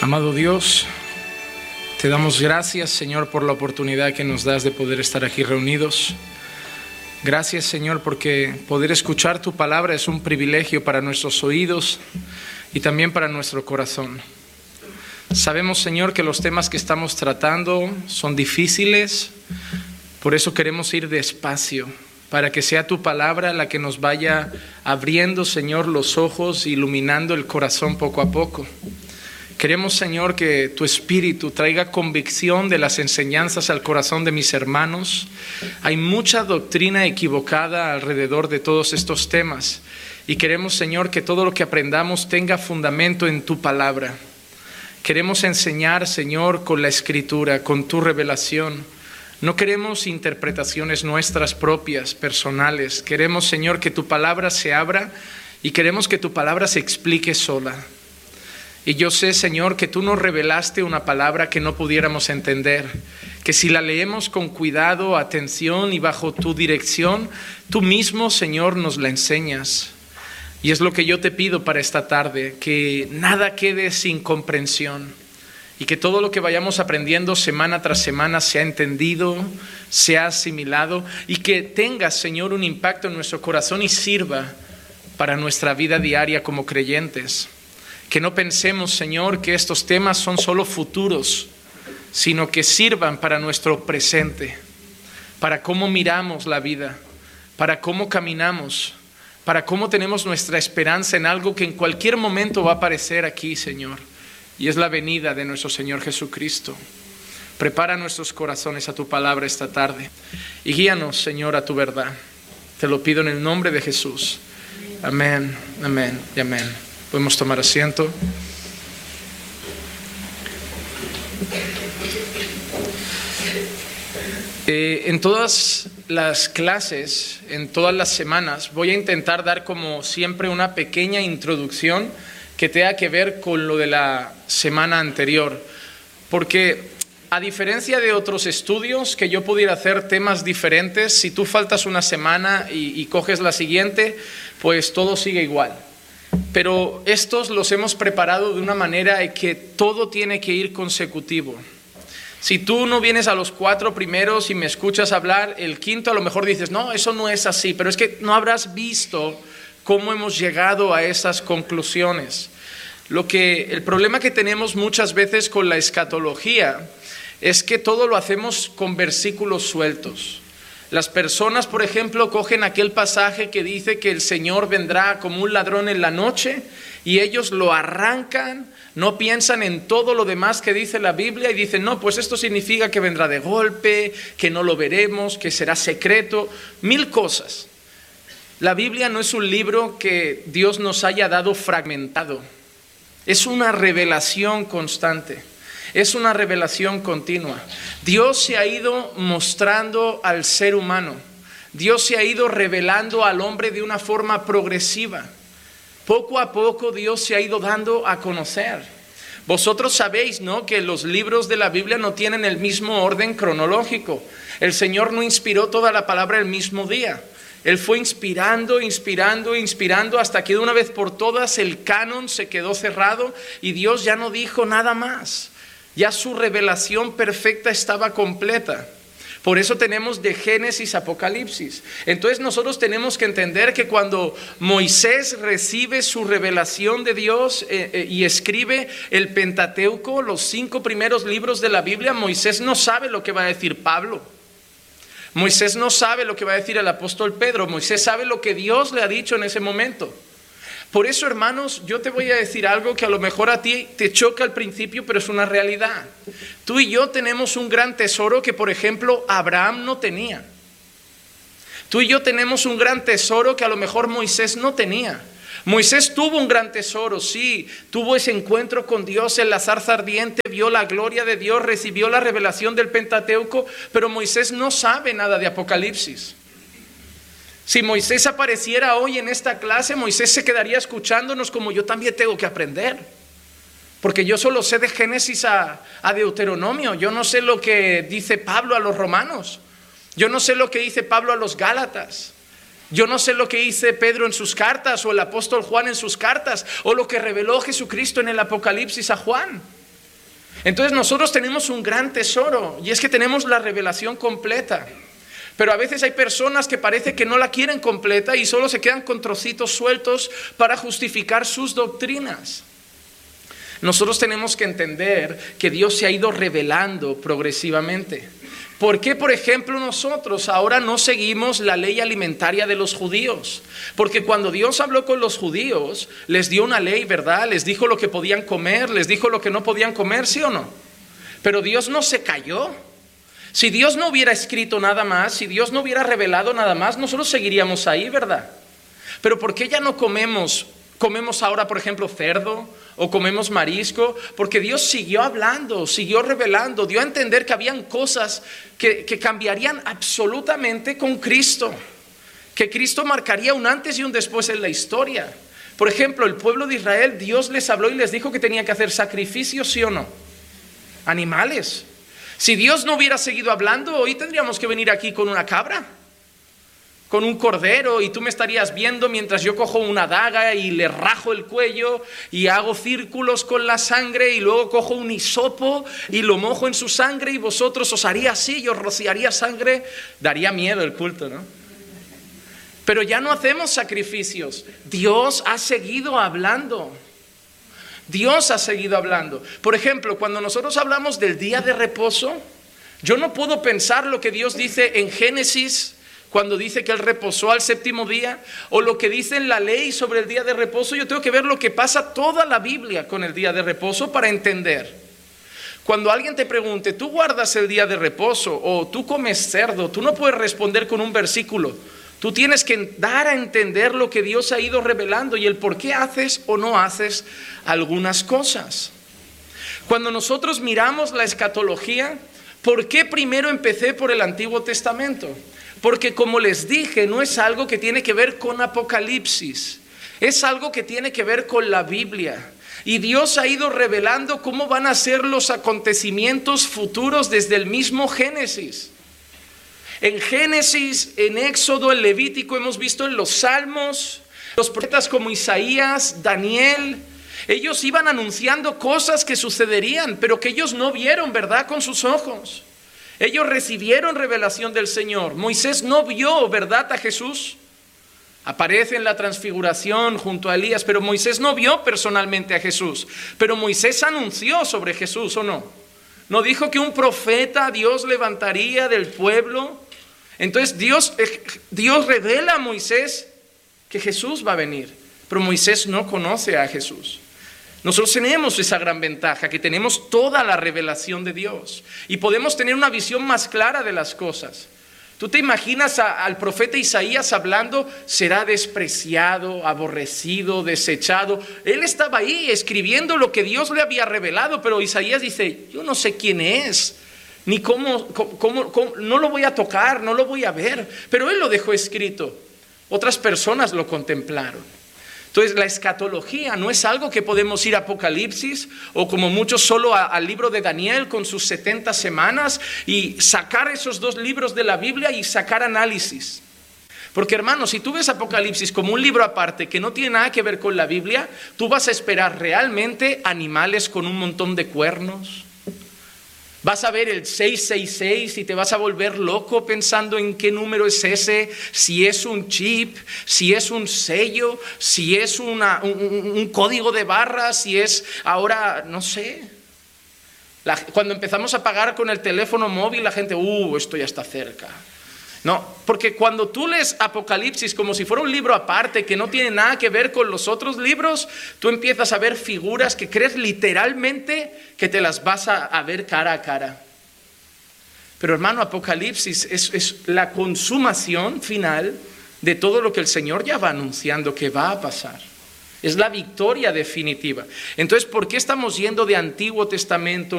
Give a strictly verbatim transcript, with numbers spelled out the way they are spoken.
Amado Dios, te damos gracias, Señor, por la oportunidad que nos das de poder estar aquí reunidos. Gracias, Señor, porque poder escuchar tu palabra es un privilegio para nuestros oídos y también para nuestro corazón. Sabemos, Señor, que los temas que estamos tratando son difíciles, por eso queremos ir despacio, para que sea tu palabra la que nos vaya abriendo, Señor, los ojos, iluminando el corazón poco a poco. Queremos, Señor, que tu Espíritu traiga convicción de las enseñanzas al corazón de mis hermanos. Hay mucha doctrina equivocada alrededor de todos estos temas y queremos, Señor, que todo lo que aprendamos tenga fundamento en tu palabra. Queremos enseñar, Señor, con la Escritura, con tu revelación. No queremos interpretaciones nuestras propias, personales. Queremos, Señor, que tu palabra se abra y queremos que tu palabra se explique sola. Y yo sé, Señor, que tú nos revelaste una palabra que no pudiéramos entender, que si la leemos con cuidado, atención y bajo tu dirección, tú mismo, Señor, nos la enseñas. Y es lo que yo te pido para esta tarde, que nada quede sin comprensión y que todo lo que vayamos aprendiendo semana tras semana sea entendido, sea asimilado y que tenga, Señor, un impacto en nuestro corazón y sirva para nuestra vida diaria como creyentes. Que no pensemos, Señor, que estos temas son solo futuros, sino que sirvan para nuestro presente, para cómo miramos la vida, para cómo caminamos, para cómo tenemos nuestra esperanza en algo que en cualquier momento va a aparecer aquí, Señor, y es la venida de nuestro Señor Jesucristo. Prepara nuestros corazones a tu palabra esta tarde y guíanos, Señor, a tu verdad. Te lo pido en el nombre de Jesús. Amén, amén y amén. Podemos tomar asiento. Eh, en todas las clases, en todas las semanas, voy a intentar dar como siempre una pequeña introducción que tenga que ver con lo de la semana anterior. Porque a diferencia de otros estudios que yo pudiera hacer temas diferentes, si tú faltas una semana y, y coges la siguiente, pues todo sigue igual. Pero estos los hemos preparado de una manera que todo tiene que ir consecutivo. Si tú no vienes a los cuatro primeros y me escuchas hablar, el quinto a lo mejor dices, no, eso no es así, pero es que no habrás visto cómo hemos llegado a esas conclusiones. Lo que, el problema que tenemos muchas veces con la escatología es que todo lo hacemos con versículos sueltos. Las personas, por ejemplo, cogen aquel pasaje que dice que el Señor vendrá como un ladrón en la noche y ellos lo arrancan, no piensan en todo lo demás que dice la Biblia y dicen, no, pues esto significa que vendrá de golpe, que no lo veremos, que será secreto, mil cosas. La Biblia no es un libro que Dios nos haya dado fragmentado, es una revelación constante. Es una revelación continua. Dios se ha ido mostrando al ser humano. Dios se ha ido revelando al hombre de una forma progresiva. Poco a poco Dios se ha ido dando a conocer. Vosotros sabéis, ¿no?, que los libros de la Biblia no tienen el mismo orden cronológico. El Señor no inspiró toda la palabra el mismo día. Él fue inspirando, inspirando, inspirando hasta que de una vez por todas el canon se quedó cerrado y Dios ya no dijo nada más. Ya su revelación perfecta estaba completa. Por eso tenemos de Génesis a Apocalipsis. Entonces nosotros tenemos que entender que cuando Moisés recibe su revelación de Dios eh, eh, y escribe el Pentateuco, los cinco primeros libros de la Biblia, Moisés no sabe lo que va a decir Pablo. Moisés no sabe lo que va a decir el apóstol Pedro. Moisés sabe lo que Dios le ha dicho en ese momento. Por eso, hermanos, yo te voy a decir algo que a lo mejor a ti te choca al principio, pero es una realidad. Tú y yo tenemos un gran tesoro que, por ejemplo, Abraham no tenía. Tú y yo tenemos un gran tesoro que a lo mejor Moisés no tenía. Moisés tuvo un gran tesoro, sí, tuvo ese encuentro con Dios en la zarza ardiente, vio la gloria de Dios, recibió la revelación del Pentateuco, pero Moisés no sabe nada de Apocalipsis. Si Moisés apareciera hoy en esta clase, Moisés se quedaría escuchándonos como yo también tengo que aprender. Porque yo solo sé de Génesis a, a Deuteronomio, yo no sé lo que dice Pablo a los romanos, yo no sé lo que dice Pablo a los gálatas, yo no sé lo que dice Pedro en sus cartas o el apóstol Juan en sus cartas o lo que reveló Jesucristo en el Apocalipsis a Juan. Entonces nosotros tenemos un gran tesoro y es que tenemos la revelación completa. Pero a veces hay personas que parece que no la quieren completa y solo se quedan con trocitos sueltos para justificar sus doctrinas. Nosotros tenemos que entender que Dios se ha ido revelando progresivamente. ¿Por qué, por ejemplo, nosotros ahora no seguimos la ley alimentaria de los judíos? Porque cuando Dios habló con los judíos, les dio una ley, ¿verdad? Les dijo lo que podían comer, les dijo lo que no podían comer, ¿sí o no? Pero Dios no se calló. Si Dios no hubiera escrito nada más, si Dios no hubiera revelado nada más, nosotros seguiríamos ahí, ¿verdad? Pero ¿por qué ya no comemos? Comemos ahora, por ejemplo, cerdo o comemos marisco, porque Dios siguió hablando, siguió revelando, dio a entender que habían cosas que, que cambiarían absolutamente con Cristo, que Cristo marcaría un antes y un después en la historia. Por ejemplo, el pueblo de Israel, Dios les habló y les dijo que tenían que hacer sacrificios, ¿sí o no? Animales. Si Dios no hubiera seguido hablando, hoy tendríamos que venir aquí con una cabra, con un cordero, y tú me estarías viendo mientras yo cojo una daga y le rajo el cuello y hago círculos con la sangre y luego cojo un hisopo y lo mojo en su sangre y vosotros os haría así, yo rociaría sangre. Daría miedo el culto, ¿no? Pero ya no hacemos sacrificios. Dios ha seguido hablando. Dios ha seguido hablando. Por ejemplo, cuando nosotros hablamos del día de reposo, yo no puedo pensar lo que Dios dice en Génesis cuando dice que Él reposó al séptimo día, o lo que dice en la ley sobre el día de reposo. Yo tengo que ver lo que pasa toda la Biblia con el día de reposo para entender. Cuando alguien te pregunte, ¿tú guardas el día de reposo o tú comes cerdo? Tú no puedes responder con un versículo. Tú tienes que dar a entender lo que Dios ha ido revelando y el por qué haces o no haces algunas cosas. Cuando nosotros miramos la escatología, ¿por qué primero empecé por el Antiguo Testamento? Porque como les dije, no es algo que tiene que ver con Apocalipsis, es algo que tiene que ver con la Biblia. Y Dios ha ido revelando cómo van a ser los acontecimientos futuros desde el mismo Génesis. En Génesis, en Éxodo, en Levítico, hemos visto en los Salmos, los profetas como Isaías, Daniel, ellos iban anunciando cosas que sucederían, pero que ellos no vieron, ¿verdad?, con sus ojos. Ellos recibieron revelación del Señor. Moisés no vio, ¿verdad?, a Jesús. Aparece en la transfiguración junto a Elías, pero Moisés no vio personalmente a Jesús. Pero Moisés anunció sobre Jesús, ¿o no? ¿No dijo que un profeta Dios levantaría del pueblo? Entonces Dios, Dios revela a Moisés que Jesús va a venir, pero Moisés no conoce a Jesús. Nosotros tenemos esa gran ventaja, que tenemos toda la revelación de Dios y podemos tener una visión más clara de las cosas. ¿Tú te imaginas a, al profeta Isaías hablando? Será despreciado, aborrecido, desechado. Él estaba ahí escribiendo lo que Dios le había revelado, pero Isaías dice, yo no sé quién es, ni cómo, cómo, cómo, no lo voy a tocar, no lo voy a ver. Pero él lo dejó escrito. Otras personas lo contemplaron. Entonces la escatología no es algo que podemos ir a Apocalipsis o como muchos solo a, al libro de Daniel con sus setenta semanas y sacar esos dos libros de la Biblia y sacar análisis. Porque hermanos, si tú ves Apocalipsis como un libro aparte que no tiene nada que ver con la Biblia, tú vas a esperar realmente animales con un montón de cuernos. Vas a ver el seiscientos sesenta y seis y te vas a volver loco pensando en qué número es ese, si es un chip, si es un sello, si es una, un, un código de barras, si es ahora, no sé. La, cuando empezamos a pagar con el teléfono móvil, la gente, uh, esto ya está cerca. No, porque cuando tú lees Apocalipsis como si fuera un libro aparte que no tiene nada que ver con los otros libros, tú empiezas a ver figuras que crees literalmente que te las vas a, a ver cara a cara. Pero hermano, Apocalipsis es, es la consumación final de todo lo que el Señor ya va anunciando que va a pasar. Es la victoria definitiva. Entonces, ¿por qué estamos yendo de Antiguo Testamento